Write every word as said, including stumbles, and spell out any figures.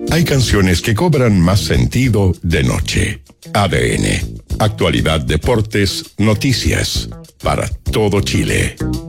Hay canciones que cobran más sentido de noche. A D N. Actualidad, deportes, noticias. Para todo Chile.